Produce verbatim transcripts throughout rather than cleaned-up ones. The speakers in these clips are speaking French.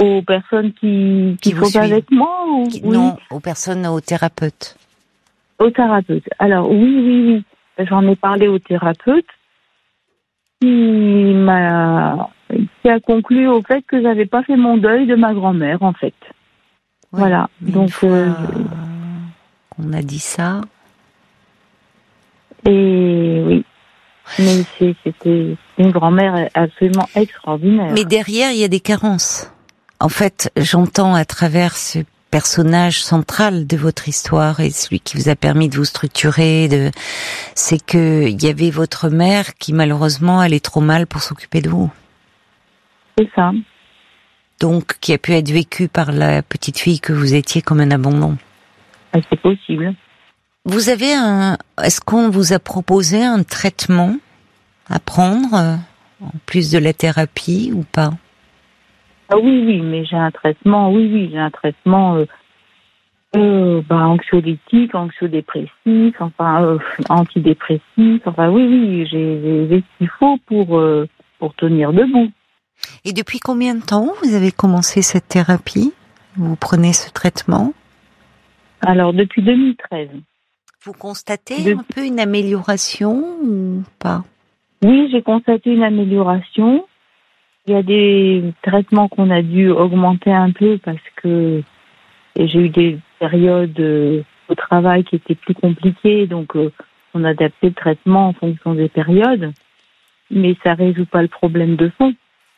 Aux personnes qui, qui, qui sont avec moi ou... qui, oui. Non, aux personnes, aux thérapeutes. Aux thérapeutes. Alors, oui, oui, oui. J'en ai parlé au thérapeute qui m'a... qui a conclu au fait que j'avais pas fait mon deuil de ma grand-mère, en fait. Oui, voilà. Donc, fois euh, on a dit ça. Et oui. Mais c'est, c'était une grand-mère absolument extraordinaire. Mais derrière, il y a des carences. En fait, j'entends à travers ce personnage central de votre histoire et celui qui vous a permis de vous structurer, de, c'est que il y avait votre mère qui malheureusement allait trop mal pour s'occuper de vous. C'est ça. Donc, qui a pu être vécu par la petite fille que vous étiez comme un abandon. C'est possible. Vous avez un, est-ce qu'on vous a proposé un traitement à prendre, euh, en plus de la thérapie ou pas? Ah oui, oui, mais j'ai un traitement, oui, oui, j'ai un traitement euh, euh, bah, anxiolytique, anxiodépressif, enfin, euh, antidépressif, enfin, oui, oui, j'ai, j'ai ce qu'il faut pour, euh, pour tenir debout. Et depuis combien de temps vous avez commencé cette thérapie? Vous prenez ce traitement? Alors, depuis deux mille treize. Vous constatez De... un peu une amélioration ou pas? Oui, j'ai constaté une amélioration. Il y a des traitements qu'on a dû augmenter un peu parce que j'ai eu des périodes euh, au travail qui étaient plus compliquées, donc euh, on a adapté le traitement en fonction des périodes, mais ça résout pas le problème de fond.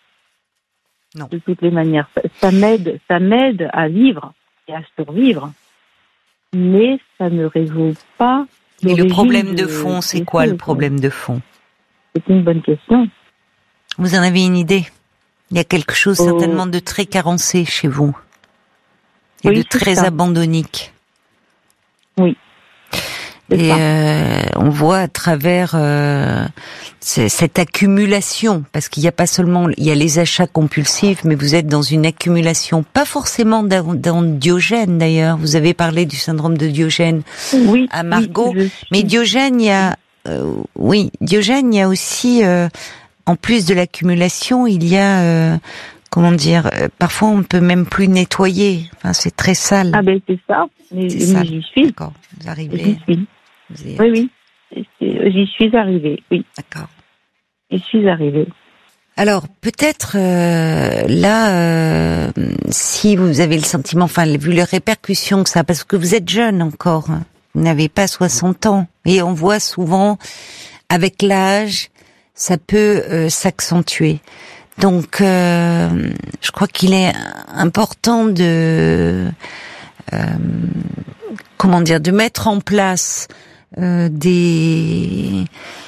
Non. De toutes les manières, ça m'aide, ça m'aide à vivre et à survivre, mais ça ne résout pas. Mais le problème de, de fond, c'est de quoi choses, le problème de fond? C'est une bonne question. Vous en avez une idée? Il y a quelque chose oh. certainement de très carencé chez vous et oui, de très ça. abandonnique. Oui. Et euh, on voit à travers euh, cette accumulation, parce qu'il n'y a pas seulement, il y a les achats compulsifs, mais vous êtes dans une accumulation, pas forcément dans, dans Diogène d'ailleurs. Vous avez parlé du syndrome de Diogène oui, à Margot, oui, mais Diogène, il y a, euh, oui, Diogène, il y a aussi, euh, en plus de l'accumulation, il y a, euh, comment dire, euh, parfois on ne peut même plus nettoyer. Enfin, c'est très sale. Ah ben c'est ça. Mais, c'est mais sale. J'y suis. D'accord. Vous arrivez. J'y suis. Vous êtes... Oui, oui. C'est, j'y suis arrivée. Oui. D'accord. J'y suis arrivée. Alors peut-être euh, là, euh, si vous avez le sentiment, enfin vu les répercussions que ça a, parce que vous êtes jeune encore, hein, vous n'avez pas soixante ans, et on voit souvent avec l'âge, ça peut euh, s'accentuer. Donc, euh, je crois qu'il est important de, euh, comment dire, de mettre en place euh, des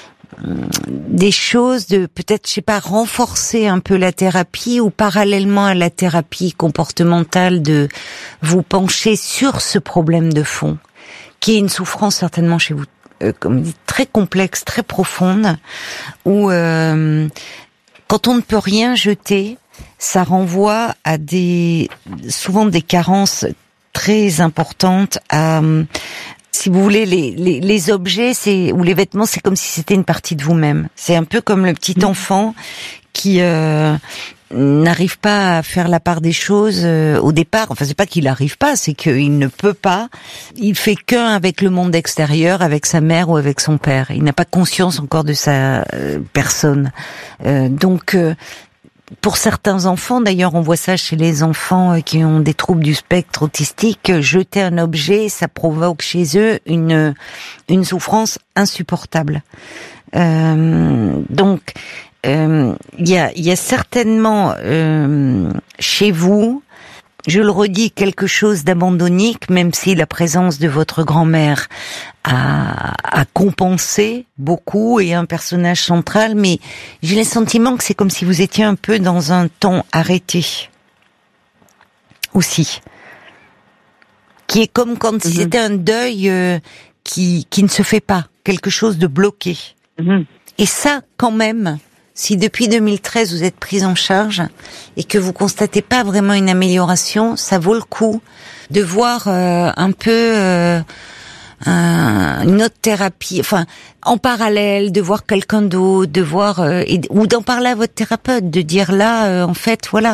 des choses, de peut-être, je sais pas, renforcer un peu la thérapie ou parallèlement à la thérapie comportementale, de vous pencher sur ce problème de fond, qui est une souffrance certainement chez vous, euh, comme dit, très complexe, très profonde, où euh, quand on ne peut rien jeter, ça renvoie à des, souvent des carences très importantes, à, si vous voulez, les, les, les objets, c'est, ou les vêtements, c'est comme si c'était une partie de vous-même. C'est un peu comme le petit enfant qui euh, n'arrive pas à faire la part des choses euh, au départ. Enfin, c'est pas qu'il n'arrive pas, c'est qu'il ne peut pas. Il fait qu'un avec le monde extérieur, avec sa mère ou avec son père. Il n'a pas conscience encore de sa euh, personne. Euh, donc, euh, pour certains enfants, d'ailleurs, on voit ça chez les enfants qui ont des troubles du spectre autistique, jeter un objet, ça provoque chez eux une une souffrance insupportable. Euh, donc, euh, il y a il y a certainement euh, chez vous, je le redis, quelque chose d'abandonnique, même si la présence de votre grand-mère a, a compensé beaucoup et un personnage central, mais j'ai le sentiment que c'est comme si vous étiez un peu dans un temps arrêté aussi, qui est comme quand si c'était un deuil euh, qui qui ne se fait pas, quelque chose de bloqué. Mm-hmm. Et ça, quand même, si depuis deux mille treize vous êtes prise en charge et que vous constatez pas vraiment une amélioration, ça vaut le coup de voir euh, un peu euh, un, une autre thérapie, enfin en parallèle, de voir quelqu'un d'autre, de voir euh, et, ou d'en parler à votre thérapeute, de dire là, euh, en fait, voilà.